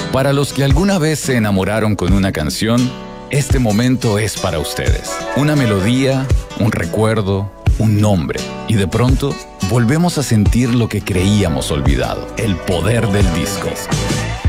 Para los que alguna vez se enamoraron con una canción, este momento es para ustedes. Una melodía, un recuerdo, un nombre. Y de pronto, volvemos a sentir lo que creíamos olvidado. El poder del disco.